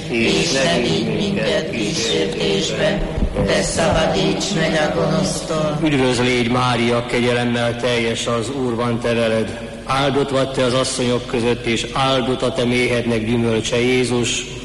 és ne vigy minket kísértésbe, de szabadíts meg a gonosztól. Üdvözl légy, Mária, kegyelemmel teljes, az Úr van te veled. Áldott vagy te az asszonyok között, és áldott a te méhednek gyümölcse, Jézus.